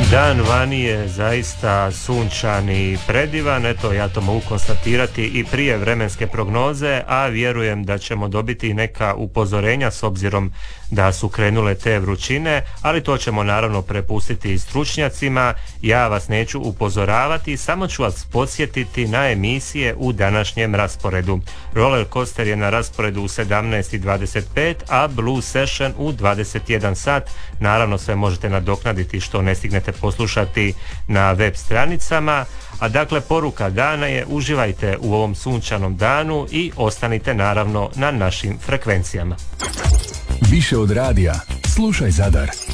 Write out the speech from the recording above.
Dan vani je zaista sunčan i predivan, eto ja to mogu konstatirati i prije vremenske prognoze, a vjerujem da ćemo dobiti neka upozorenja s obzirom da su krenule te vrućine, ali to ćemo naravno prepustiti stručnjacima. Ja vas neću upozoravati, samo ću vas podsjetiti na emisije u današnjem rasporedu. Roller Coaster je na rasporedu u 17:25, a Blue Session u 21 sat. Naravno sve možete nadoknaditi što ne stignete poslušati na web stranicama. A dakle, poruka dana je: uživajte u ovom sunčanom danu i ostanite naravno na našim frekvencijama. Više od radija, slušaj Zadar.